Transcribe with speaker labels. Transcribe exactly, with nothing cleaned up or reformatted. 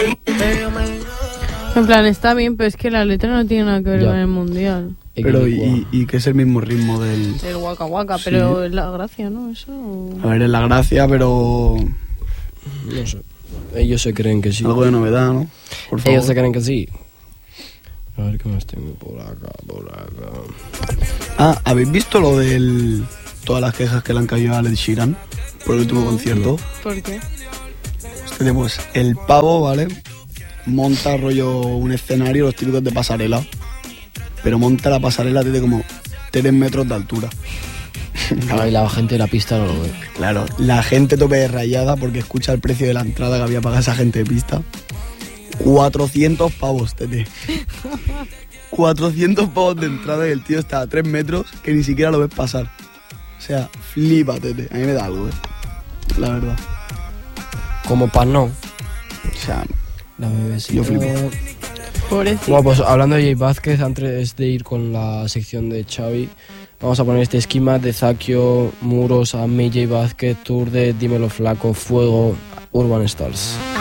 Speaker 1: En plan, está bien, pero es que la letra no tiene nada que ver
Speaker 2: Ya.
Speaker 1: con el mundial.
Speaker 3: Pero y, y, y que es el mismo ritmo del...
Speaker 1: El Waka Waka,
Speaker 3: Sí.
Speaker 1: pero es la gracia, ¿no? Eso...
Speaker 3: A ver, es la gracia, pero...
Speaker 2: No sé. Ellos se creen que sí.
Speaker 3: Algo de novedad, ¿no? Por favor.
Speaker 2: Ellos se creen que sí. A ver qué más tengo por acá, por acá.
Speaker 3: Ah, ¿habéis visto lo del... todas las quejas que le han caído a Ed Sheeran por el último concierto?
Speaker 1: ¿Por qué?
Speaker 3: Hostia, pues el pavo, ¿vale? Monta rollo un escenario, los típicos de pasarela. Pero monta la pasarela desde como tres metros de altura.
Speaker 2: Ahora, y la gente de la pista no lo ve.
Speaker 3: Claro, la gente tope de rayada porque escucha el precio de la entrada que había pagado esa gente de pista. cuatrocientos pavos, tete. cuatrocientos pavos de entrada y el tío está a tres metros que ni siquiera lo ves pasar. O sea, flipa, tete. A mí me da algo, eh. La verdad.
Speaker 2: Como pan no.
Speaker 3: O sea,
Speaker 2: La bebecita.
Speaker 3: yo flipo.
Speaker 1: Pobrecito.
Speaker 2: Bueno, pues hablando de Jay Vázquez, antes de ir con la sección de Xavi, vamos a poner este esquema de Zakio, Muros, Ami, Jay Vázquez, Tour de Dímelo Flaco, Fuego, Urban Stars.